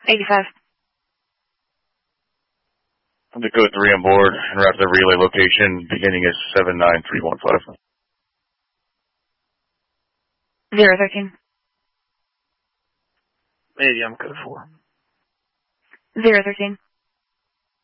85. Dakota 3 on board, and route to the relay location, beginning is 79315. 013. 80 on code 4. 013.